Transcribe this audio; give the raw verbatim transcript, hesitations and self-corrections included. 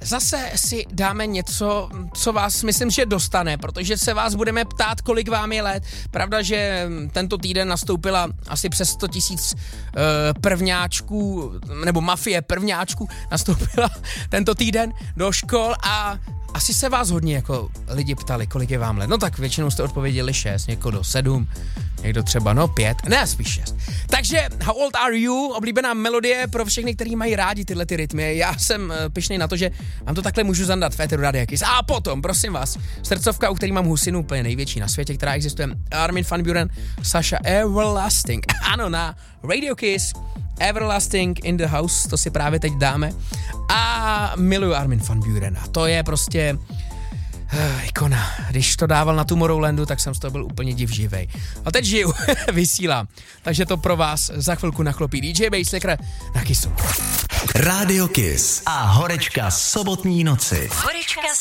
zase si dáme něco, co vás myslím, že dostane, protože se vás budeme ptát, kolik vám je let. Pravda, že tento týden nastoupila asi přes sto tisíc uh, prvňáčků, nebo mafie prvňáčků nastoupila tento týden do škol a asi se vás hodně jako lidi ptali, kolik je vám let. No tak většinou jste odpověděli šest, někdo do sedm, někdo třeba no pět, ne spíš šest. Takže How Old Are You, oblíbená melodie pro všechny, kteří mají rádi tyhle ty rytmy. Já jsem uh, pyšnej na to, že vám to takhle můžu zandat v éteru Radia Kiss. A potom, prosím vás, srdcovka, u který mám husinu úplně největší na světě, která existuje. Armin van Buuren, Sasha Everlasting. Ano, na Radio Kiss. Everlasting in the House, to si právě teď dáme. A miluju Armin van Buuren. A to je prostě uh, ikona. Když to dával na Tomorrowlandu, tak jsem z toho byl úplně divživej. A teď žiju, vysílám. Takže to pro vás za chvilku nachlopí D J Basslicker na Kissu. Radio Kiss a horečka sobotní noci. Horečka